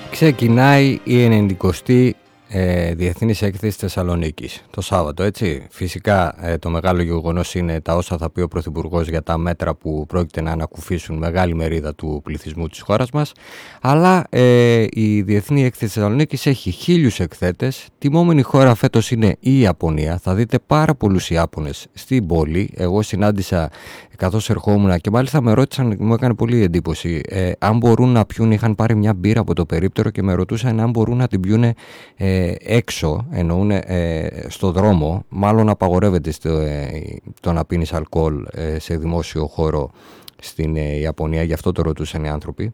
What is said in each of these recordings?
Ξεκινάει η 90η Διεθνής Έκθεση Θεσσαλονίκης το Σάββατο, έτσι. Φυσικά το μεγάλο γεγονός είναι τα όσα θα πει ο Πρωθυπουργός για τα μέτρα που πρόκειται να ανακουφίσουν μεγάλη μερίδα του πληθυσμού της χώρας μας. Αλλά η Διεθνή Έκθεση Θεσσαλονίκης έχει 1.000 εκθέτες. Τιμόμενη χώρα φέτος είναι η Ιαπωνία. Θα δείτε πάρα πολλούς Ιάπωνες στην πόλη. Εγώ συνάντησα καθώς ερχόμουν και μάλιστα με ρώτησαν, μου έκανε πολύ εντύπωση, αν μπορούν να πιούν, είχαν πάρει μια μπύρα από το περίπτερο και με ρωτούσαν αν μπορούν να την πιούν έξω, εννοούν στο δρόμο. Μάλλον απαγορεύεται το να πίνεις αλκοόλ σε δημόσιο χώρο στην Ιαπωνία, γι' αυτό το ρωτούσαν οι άνθρωποι.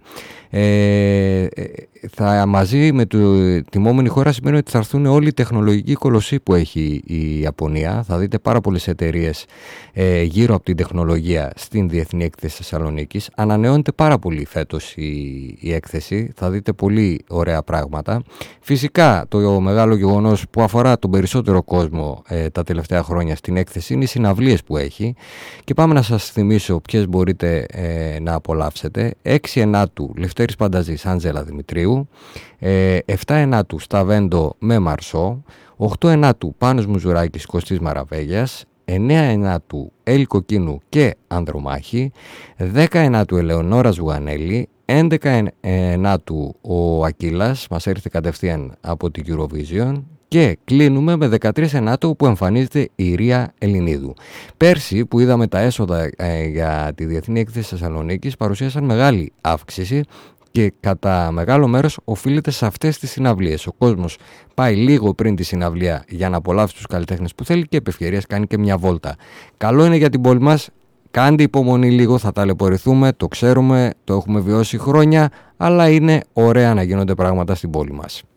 Θα μαζί με τη τιμόμενη χώρα σημαίνει ότι θα έρθουν όλη η τεχνολογική κολοσσή που έχει η Ιαπωνία. Θα δείτε πάρα πολλές εταιρείες γύρω από την τεχνολογία στην Διεθνή Έκθεση Θεσσαλονίκης. Ανανεώνεται πάρα πολύ φέτος η έκθεση. Θα δείτε πολύ ωραία πράγματα. Φυσικά το μεγάλο γεγονός που αφορά τον περισσότερο κόσμο τα τελευταία χρόνια στην έκθεση είναι οι συναυλίες που έχει. Και πάμε να σας θυμίσω ποιες μπορείτε να απολαύσετε. 6 Ενάτου Λευτέρης Πανταζής, Άντζελα Δημητρίου. 7 Ενάτου Σταβέντο με Μαρσό. 8 Ενάτου Πάνος Μουζουράκης, Κωστής Μαραβέγιας. 9 Ενάτου Έλλη Κοκκίνου και Ανδρομάχη. 10 Ενάτου Ελεονόρα Ζουγανέλη. 11 Ενάτου ο Ακύλας, μας έρθει κατευθείαν από την Eurovision. Και κλείνουμε με 13 Ενάτου που εμφανίζεται η Ρία Ελληνίδου. Πέρσι που είδαμε τα έσοδα για τη Διεθνή Έκθεση Θεσσαλονίκης παρουσίασαν μεγάλη αύξηση και κατά μεγάλο μέρος οφείλεται σε αυτές τις συναυλίες. Ο κόσμος πάει λίγο πριν τη συναυλία για να απολαύσει τους καλλιτέχνες που θέλει και επ' ευκαιρίας κάνει και μια βόλτα. Καλό είναι για την πόλη μας. Κάντε υπομονή λίγο, θα ταλαιπωρηθούμε, το ξέρουμε, το έχουμε βιώσει χρόνια, αλλά είναι ωραία να γίνονται πράγματα στην πόλη μας.